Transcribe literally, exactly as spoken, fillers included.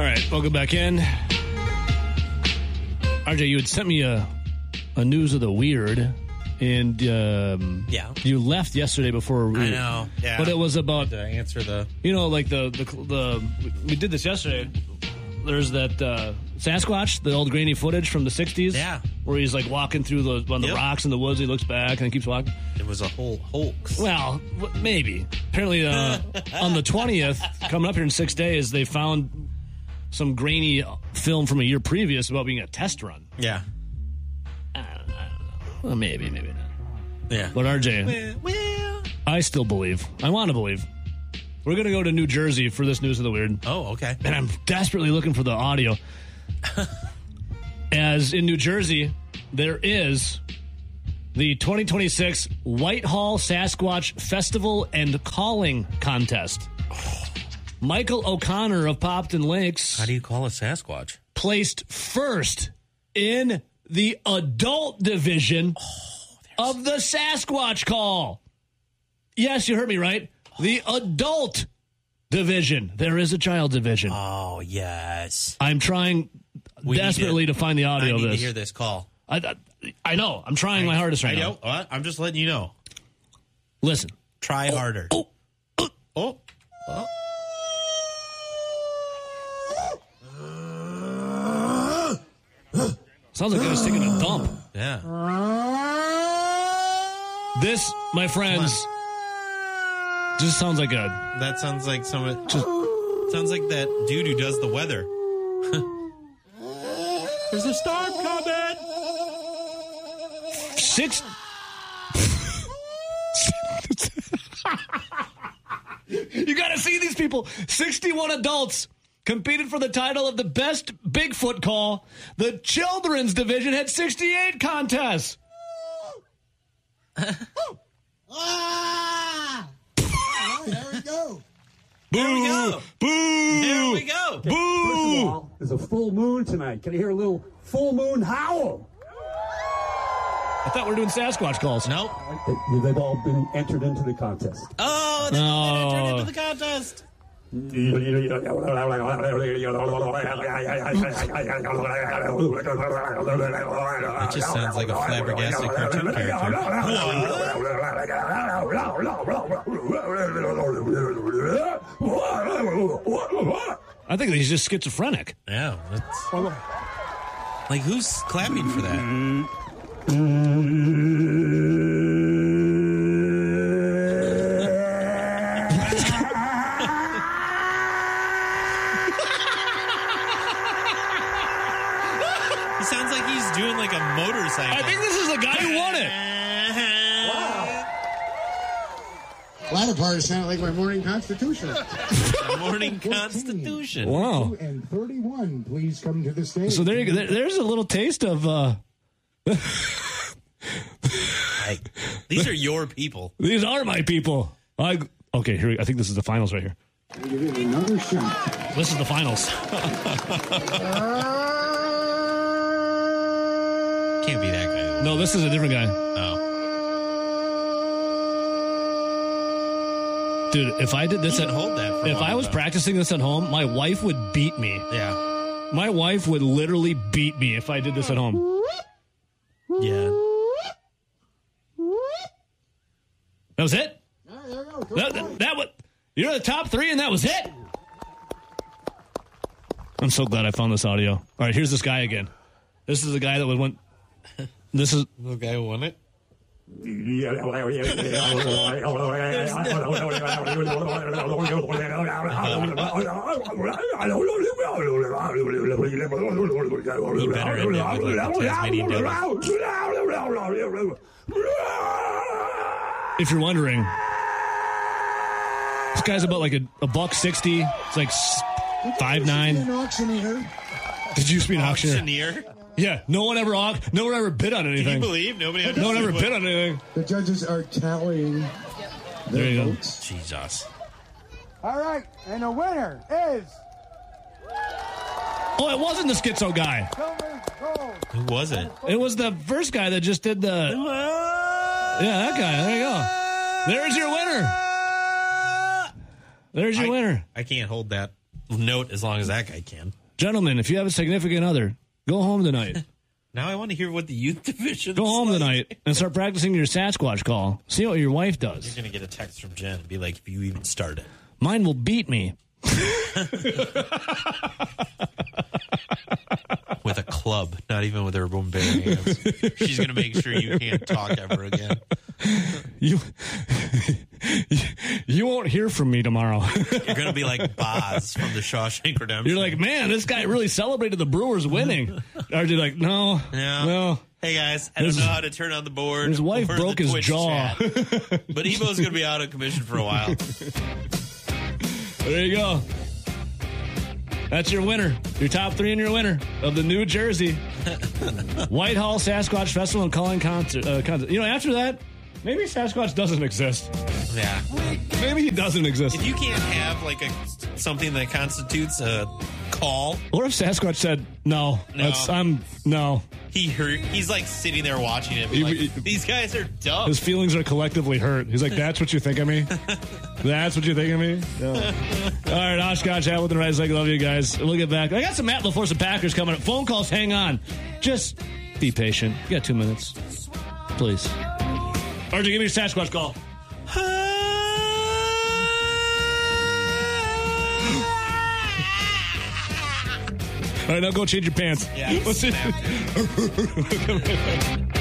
All right, welcome back in. R J, you had sent me a, a news of the weird, and um, yeah, you left yesterday before we... I know, yeah. But it was about... To answer the... You know, like the... the, the we did this yesterday. There's that uh, Sasquatch, the old grainy footage from the sixties. Yeah. Where he's like walking through the on the Yep. rocks in the woods. He looks back and he keeps walking. It was a whole hoax. Well, w- maybe. Apparently, uh, on the twentieth, coming up here in six days, they found some grainy film from a year previous about being a test run. Yeah. I don't, I don't know. Well, maybe, maybe not. Yeah. But R J, Well, well. I still believe. I want to believe. We're going to go to New Jersey for this News of the Weird. Oh, okay. And I'm desperately looking for the audio. As in New Jersey, there is the twenty twenty-six Whitehall Sasquatch Festival and Calling Contest. Michael O'Connor of Popton Lakes How do you call a Sasquatch? placed first in the adult division Oh, of the Sasquatch call. Yes, you heard me right. The adult division. There is a child division. Oh, yes. I'm trying We need desperately to, to- find the I audio need of to this. hear this call. I, I, I know. I'm trying my hardest right I now. know. What? I'm just letting you know. Listen. Try harder. Oh, oh. Oh. Oh. Sounds like I was taking a dump. Yeah. This, my friends, just sounds like a... That sounds like some. Just sounds like that dude who does the weather. There's a storm coming. Six... You got to see these people. sixty-one adults competed for the title of the best Bigfoot call. The children's division had sixty-eight contests. Ah! Oh, there we go. There we go. Boo! There we go. Boo! First of all, there's a full moon tonight. Can I hear a little full moon howl? I thought we were doing Sasquatch calls. Nope. They- They've all been entered into the contest. Oh, they No. turned into the contest. That just sounds like a flabbergasted cartoon character. I think he's just schizophrenic. Yeah. That's, like, who's clapping for that? He sounds like he's doing like a motorcycle. I think this is the guy who won it. Latter part sounded like my morning constitution. The morning constitution. Wow. And thirty-one, please come to the stage. So there you go. There- There's a little taste of... uh Like, these are your people. These are my people. I okay. Here, I think this is the finals right here. Give it another shot. This is the finals. Can't be that guy. No, this is a different guy, Oh. dude. If I did this You at can hold that for if long, I was though. practicing this at home, my wife would beat me. Yeah. My wife would literally beat me if I did this at home. Yeah. That was it. Ah, there you go. Go That, for that, it. that was you're the top three, and that was it. I'm so glad I found this audio. All right, here's this guy again. This is the guy that would went. This is The guy who won it? He better end it with like the Tasmanian devil. if you're wondering. This guy's about like a, a buck sixty. It's like s- five nine. An auctioneer. Did you speak an auctioneer? Auctioneer? Yeah, no one ever au- no one ever bid on Can you anything. believe nobody No one ever understood bid on anything. The judges are tallying There their you go. votes. Jesus. All right, and the winner is Oh, it wasn't the schizo guy. Silver Gold. Who was it? It was the first guy that just did the. Yeah, that guy. There you go. There's your winner. There's your I, winner. I can't hold that. note as long as that guy can. Gentlemen, if you have a significant other, go home tonight. Now I want to hear what the youth division. Go home like. tonight and start practicing your Sasquatch call. See what your wife You're does. gonna get a text from Jen and be like, "If you even started." Mine will beat me. With a club, not even with her own bare hands. She's going to make sure you can't talk ever again. You, you won't hear from me tomorrow. You're going to be like Boz from the Shawshank Redemption. You're like, man, this guy really celebrated the Brewers winning. Or you're like, no, no. no. Hey, guys, I don't His- know how to turn on the board. his wife or broke the his Twitch jaw. chat. But Evo's going to be out of commission for a while. There you go. That's your winner. Your top three and your winner of the New Jersey Whitehall Sasquatch Festival and Calling concert, uh, concert. You know, after that, maybe Sasquatch doesn't exist. Yeah. Maybe he doesn't exist. If you can't have like a something that constitutes a call, Or if Sasquatch said, no, No. that's, I'm, no. he hurt. He's like sitting there watching it. He- Like, he- these guys are dumb. His feelings are collectively hurt. He's like, that's what you think of me? That's what you think of me? No. All right, Oshkosh, Hamilton, Rice Lake, love you guys. We'll get back. I got some Matt LaForce and Packers coming up. Phone calls, hang on. Just be patient. You got two minutes. Please. R J, give me your Sasquatch call. All right, now go change your pants. Yeah, Let's see. snap, dude.